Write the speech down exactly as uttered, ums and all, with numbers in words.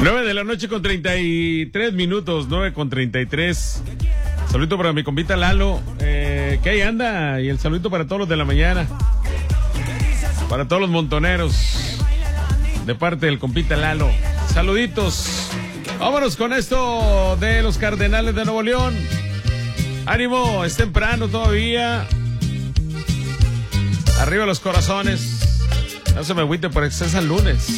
nueve de la noche con treinta y tres minutos, nueve con treinta y tres. Saludito para mi compita Lalo, eh, que ahí anda, y el saludito para todos los de la mañana, para todos los montoneros, de parte del compita Lalo. Saluditos. Vámonos con esto de los Cardenales de Nuevo León. Ánimo, es temprano todavía. Arriba los corazones. No se me agüite por exceso el lunes.